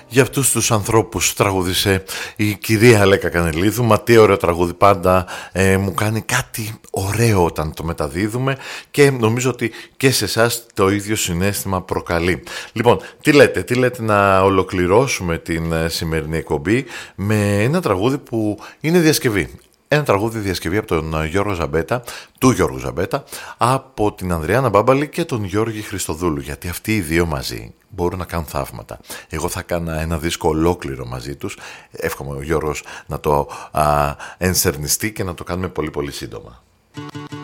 Για αυτούς τους ανθρώπους τραγούδισε η κυρία Αλέκα Κανελίδου. Μα τι ωραίο τραγούδι, πάντα μου κάνει κάτι ωραίο όταν το μεταδίδουμε και νομίζω ότι και σε εσάς το ίδιο συναίσθημα προκαλεί. Λοιπόν, τι λέτε να ολοκληρώσουμε την σημερινή εκπομπή με ένα τραγούδι που είναι διασκευή. Ένα τραγούδι διασκευή από τον Γιώργο Ζαμπέτα, του Γιώργου Ζαμπέτα, από την Ανδριάννα Μπάμπαλη και τον Γιώργη Χριστοδούλου, γιατί αυτοί οι δύο μαζί μπορούν να κάνουν θαύματα. Εγώ θα κάνα ένα δίσκο ολόκληρο μαζί τους. Εύχομαι ο Γιώργος να το ενστερνιστεί και να το κάνουμε πολύ πολύ σύντομα.